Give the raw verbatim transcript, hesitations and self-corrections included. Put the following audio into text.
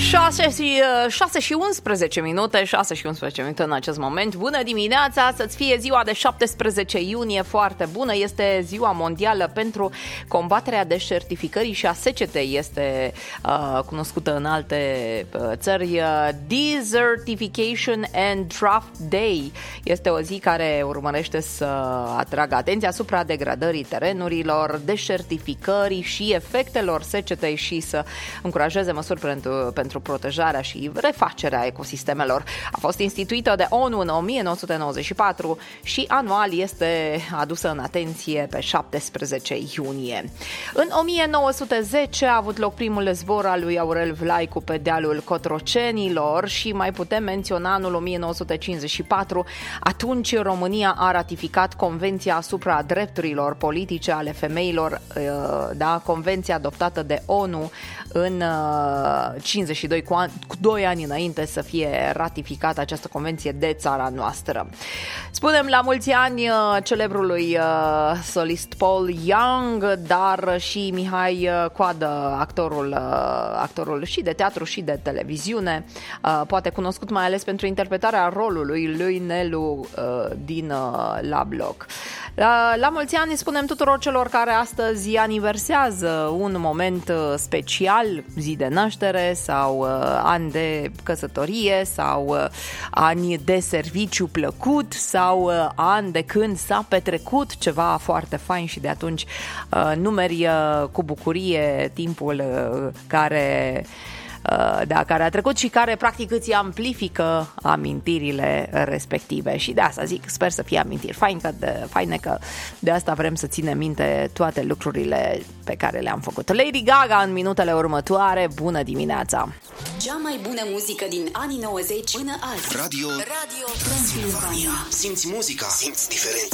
șase și unsprezece minute, șase și unsprezece minute în acest moment. Bună dimineața, să-ți fie ziua de șaptesprezece iunie, foarte bună. Este ziua mondială pentru combaterea deșertificării și a secetei. Este uh, cunoscută în alte uh, țări. Desertification and Drought Day este o zi care urmărește să atragă atenția asupra degradării terenurilor, deșertificării și efectelor secetei și să încurajeze măsuri pentru, pentru protejarea și refacerea ecosistemelor. A fost instituită de ONU în o mie nouă sute nouăzeci și patru și anual este adusă în atenție pe șaptesprezece iunie. În o mie nouă sute zece a avut loc primul zbor al lui Aurel Vlaicu pe dealul Cotrocenilor și mai putem menționa anul o mie nouă sute cincizeci și patru. Atunci România a ratificat Convenția asupra drepturilor politice ale femeilor, da, convenția adoptată de ONU în cincizeci și doi, cu, an, cu doi ani înainte să fie ratificată această convenție de țara noastră. Spunem la mulți ani celebrului solist Paul Young, dar și Mihai Coadă, actorul, actorul și de teatru și de televiziune, poate cunoscut mai ales pentru interpretarea rolului lui Nelu din La Bloc. La, la mulți ani spunem tuturor celor care astăzi aniversează un moment special, zi de naștere sau uh, ani de căsătorie sau uh, ani de serviciu plăcut sau uh, ani de când s-a petrecut ceva foarte fain și de atunci uh, numeri uh, cu bucurie timpul uh, care... Da, care a trecut și care practic îți amplifică amintirile respective. Și de asta zic, sper să fie amintiri faine că de, faine că de asta vrem să ținem minte toate lucrurile pe care le-am făcut. Lady Gaga în minutele următoare. Bună dimineața! Cea mai bună muzică din anii nouăzeci până azi. Radio, Radio Transilvania. Simți muzica, simți diferența.